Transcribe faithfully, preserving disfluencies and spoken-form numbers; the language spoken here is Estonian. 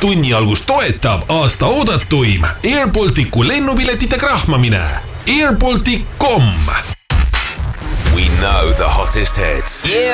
tunni algus toetab aasta oodatuim Air Balticu lennupiletite krahmamine. air baltic dot com. We know the hottest hits. Yeah.